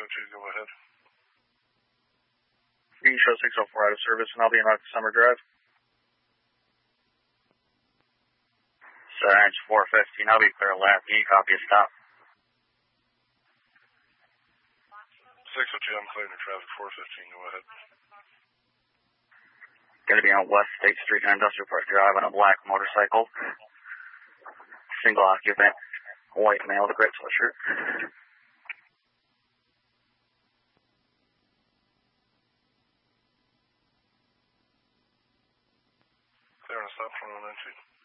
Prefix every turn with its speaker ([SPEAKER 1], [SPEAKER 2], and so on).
[SPEAKER 1] 602, go ahead.
[SPEAKER 2] Green Show 604 out of service, and I'll be in Rock Summer Drive.
[SPEAKER 3] Sarge 415, I'll be clear left. Can you copy a stop?
[SPEAKER 1] 602, I'm clearing your traffic, 415, go ahead.
[SPEAKER 3] Going to be on West State Street and Industrial Park Drive on a black motorcycle. Single occupant, white male with a gray sweatshirt.
[SPEAKER 1] Clearing a stop 2192.